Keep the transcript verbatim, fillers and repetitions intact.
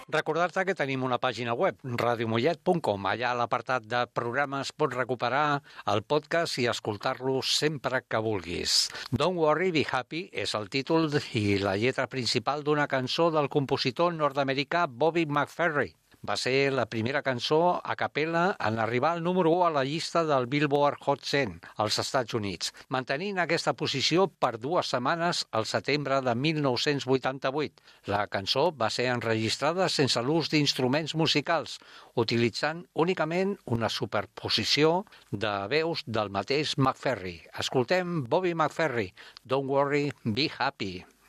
Recordar-te que tenim una pàgina web, radio mollet punt com. Allà a l'apartat de programes pots recuperar el podcast i escoltar-lo sempre que vulguis. Don't Worry, Be Happy és el títol i la lletra principal d'una cançó del compositor nord-americà Bobby McFerrin. Va ser la primera cançó a capella en arribar al número u a la llista del Billboard Hot cent als Estats Units, mantenint aquesta posició per dues setmanes al setembre de mil nou-cents vuitanta-vuit. La cançó va ser enregistrada sense l'ús d'instruments musicals, utilitzant únicament una superposició de veus del mateix McFerrin. Escoltem Bobby McFerrin, Don't Worry, Be Happy.